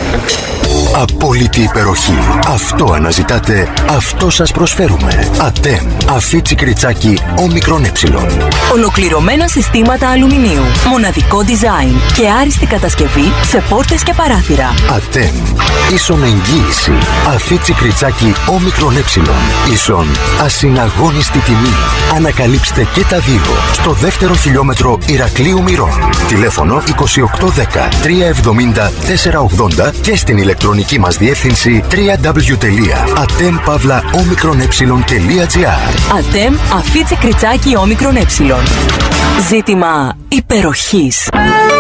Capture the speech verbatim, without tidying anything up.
Απόλυτη υπεροχή. Αυτό αναζητάτε, αυτό σας προσφέρουμε. ατέμ. Αφίτσι κριτσάκι όμικρον ε. Ολοκληρωμένα συστήματα αλουμινίου. Μοναδικό design και άριστη κατασκευή σε πόρτες και παράθυρα. ατέμ. Ίσον εγγύηση. Αφίτσι κριτσάκι όμικρον ε. Ίσον ασυναγώνιστη τιμή. Ανακαλύψτε και τα δύο στο δεύτερο χιλιόμετρο Ηρακλείου Μυρών. Τηλέφωνο είκοσι οκτώ δέκα τριακόσια εβδομήντα τέσσερακόσια ογδόντα και στην ηλεκτρονική μας διεύθυνση double-u double-u double-u τελεία ατέμ παύλα όμικρον ε τελεία τζι άρ. ατέμ Αφίτσι κριτσάκι όμικρον ε. Ζήτημα υπεροχής.